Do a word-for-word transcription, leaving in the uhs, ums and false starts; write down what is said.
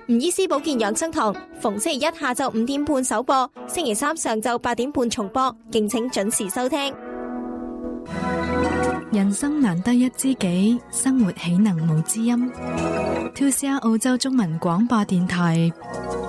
吳醫師保健養生堂逢星期一下晝五點半首播，星期三上晝八點半重播，敬請準時收聽。 人生難得一知己，生活豈能無知音？two C R 澳洲中文廣播電台。